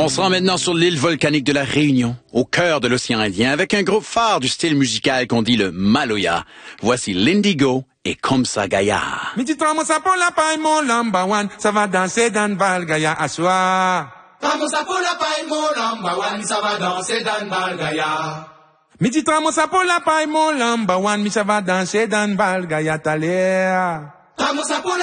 se rend maintenant sur l'île volcanique de la Réunion, au cœur de l'océan Indien, avec un groupe phare du style musical qu'on dit le Maloya. Voici l'Indigo et Komsa Gaya. Midi tramosa pour la paille, mon number one, ça va danser dans Val Gaya à soir. Tramosa pour la paille, mon number one, ça va danser dans Val Gaya. Midi tramosa pour la paille, mon number one, mais ça va danser dans Val Gaya, t'as l'air. Tramosa pour